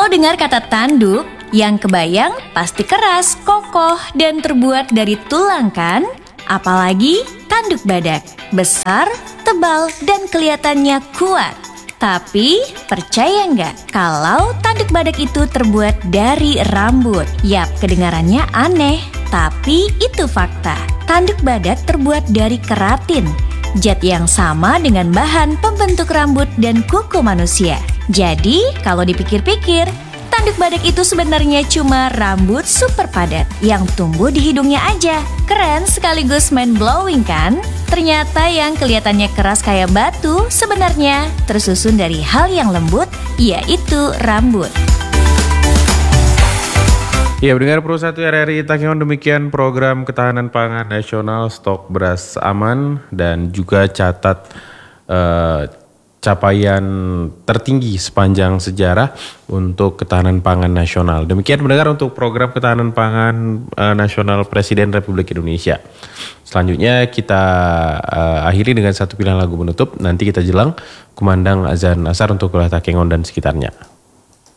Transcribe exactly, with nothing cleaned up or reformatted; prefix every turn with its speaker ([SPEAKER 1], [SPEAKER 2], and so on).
[SPEAKER 1] Kalau dengar kata tanduk, yang kebayang pasti keras, kokoh, dan terbuat dari tulang kan? Apalagi tanduk badak, besar, tebal, dan kelihatannya kuat. Tapi percaya nggak kalau tanduk badak itu terbuat dari rambut? Yap, kedengarannya aneh, tapi itu fakta. Tanduk badak terbuat dari keratin, zat yang sama dengan bahan pembentuk rambut dan kuku manusia. Jadi, kalau dipikir-pikir, tanduk badak itu sebenarnya cuma rambut super padat yang tumbuh di hidungnya aja. Keren sekaligus mind-blowing kan? Ternyata yang kelihatannya keras kayak batu sebenarnya tersusun dari hal yang lembut, yaitu rambut.
[SPEAKER 2] Ya, mendengar Pro satu R R I Takengon, demikian program ketahanan pangan nasional, stok beras aman, dan juga catat uh, capaian tertinggi sepanjang sejarah untuk ketahanan pangan nasional. Demikian mendengar untuk program ketahanan pangan uh, nasional Presiden Republik Indonesia. Selanjutnya kita uh, akhiri dengan satu pilihan lagu penutup. Nanti kita jelang kumandang azan asar untuk wilayah Takengon dan sekitarnya.